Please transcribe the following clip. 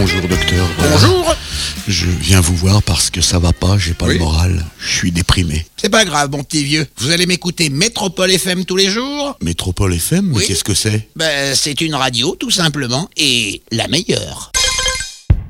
Bonjour docteur. Voilà. Bonjour. Je viens vous voir parce que ça va pas, j'ai pas le moral, je suis déprimé. C'est pas grave, mon petit vieux. Vous allez m'écouter Métropole FM tous les jours. Métropole FM, Oui. qu'est-ce que c'est? C'est une radio, tout simplement, et la meilleure.